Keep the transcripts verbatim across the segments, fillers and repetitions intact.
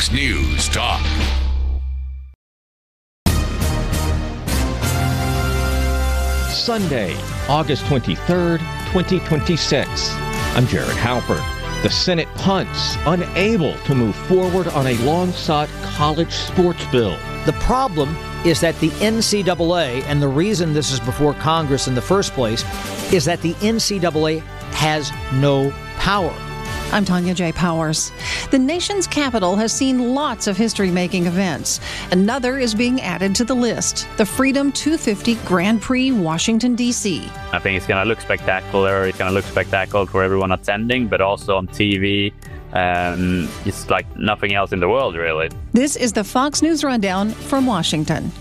Fox News Talk. Sunday, August twenty-third, twenty twenty-six. I'm Jared Halpern. The Senate punts, unable to move forward on a long-sought college sports bill. The problem is that the N C double A, and the reason this is before Congress in the first place, is that the N C double A has no power. I'm Tanya J. Powers. The nation's capital has seen lots of history-making events. Another is being added to the list, the Freedom two fifty Grand Prix Washington, D C I think it's going to look spectacular. It's going to look spectacular for everyone attending, but also on T V. Um, it's like nothing else in the world, really. This is the Fox News Rundown from Washington.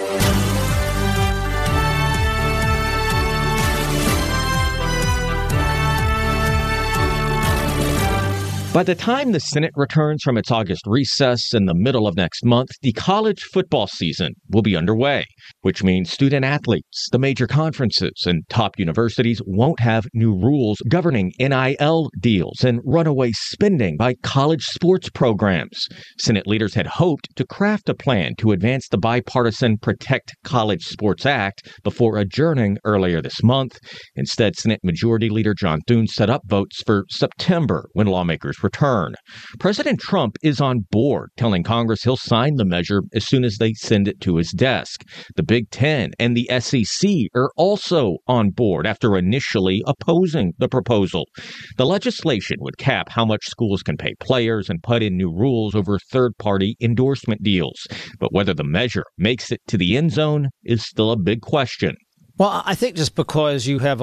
By the time the Senate returns from its August recess in the middle of next month, the college football season will be underway, which means student athletes, the major conferences, and top universities won't have new rules governing N I L deals and runaway spending by college sports programs. Senate leaders had hoped to craft a plan to advance the bipartisan Protect College Sports Act before adjourning earlier this month. Instead, Senate Majority Leader John Thune set up votes for September when lawmakers return. President Trump is on board, telling Congress he'll sign the measure as soon as they send it to his desk. The Big Ten and the S E C are also on board after initially opposing the proposal. The legislation would cap how much schools can pay players and put in new rules over third-party endorsement deals. But whether the measure makes it to the end zone is still a big question. Well, I think just because you have